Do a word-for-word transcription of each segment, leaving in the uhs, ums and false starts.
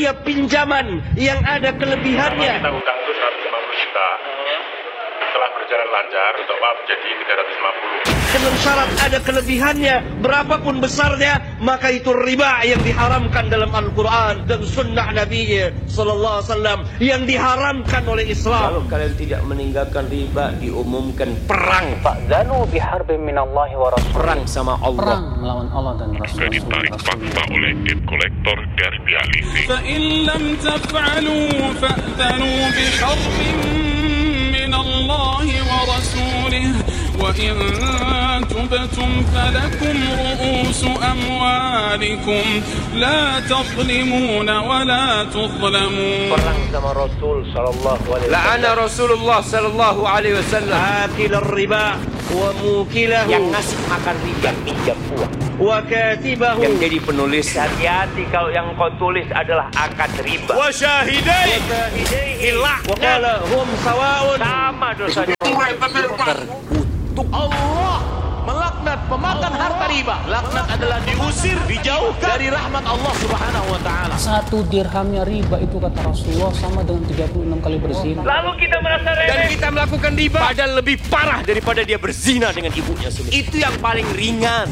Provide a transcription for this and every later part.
setiap pinjaman yang ada kelebihannya. Kita utang itu seratus lima puluh juta. Setelah berjalan lancar, untuk apa jadi tiga ratus lima puluh. Dengan syarat ada kelebihannya, berapapun besarnya, maka itu riba yang diharamkan dalam Al-Quran dan Sunnah Nabi Sallallahu Alaihi Wasallam yang diharamkan oleh Islam. Kalau kalian tidak meninggalkan riba, diumumkan perang. Fa'zanu biharbin minallahi wa rasulih. Perang sama Allah. Perang melawan Allah dan Rasul. Maka ditarik fakta oleh debt collector dari pihak leasing. فَإِن لَمْ تَفْعَلُوا فَأْذَنُوا بِحَرْبٍ مِّنَ اللَّهِ وَرَسُولِهِ وَإِن تُبْتُمْ فَلَكُمْ رُءُوسُ أَمْوَالِكُمْ لَا تَظْلِمُونَ وَلَا تُظْلَمُونَ. Perang sama Rasul sallallahu alaihi wasallam. La'ana Rasulullah sallallahu alaihi wasallam akil riba wa mukilahu, yang ngasih makan riba, pinjam uang, wa katibahu, yang jadi penulis. Hati-hati kalau yang kau tulis adalah akad riba. wa syahidai, hilang. wa qala hum sawaun, Sama dosanya. Terkutuk Allah melaknat pemakan harta riba. Laknat adalah diusir, dijauhkan dari rahmat Allah Subhanahu wa taala. Satu dirhamnya riba itu kata Rasulullah sama dengan tiga puluh enam kali berzina. Lalu kita merasa remeh. Dan kita melakukan riba padahal lebih parah daripada dia berzina dengan ibunya sendiri. Itu yang paling ringan.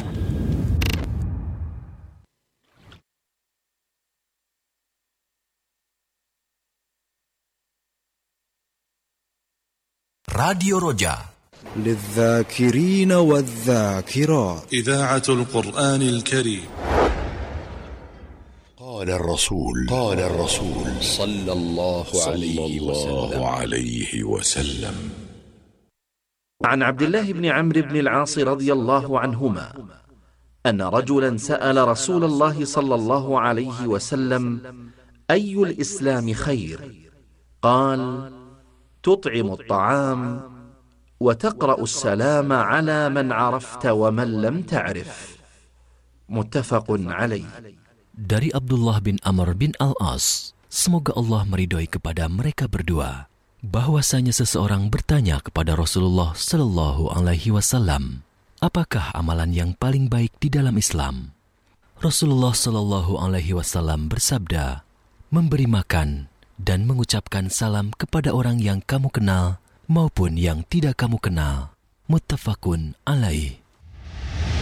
Radio Roja للذاكرين والذاكرات إذاعة القرآن الكريم. قال الرسول قال الرسول صلى الله عليه وسلم عليه وسلم عن عبد الله بن عمرو بن العاص رضي الله عنهما أن رجلا سأل رسول الله صلى الله عليه وسلم أي الإسلام خير؟ قال تطعم الطعام وتقرأ السلام على من عرفت ومن لم تعرف. متفق عليه. Dari Abdullah bin Amr bin Al-As, semoga Allah meridhoi kepada mereka berdua, bahwasanya seseorang bertanya kepada Rasulullah sallallahu alaihi wasallam, apakah amalan yang paling baik di dalam Islam? Rasulullah sallallahu alaihi wasallam bersabda, memberi makan dan mengucapkan salam kepada orang yang kamu kenal maupun yang tidak kamu kenal. Muttafaqun alaih.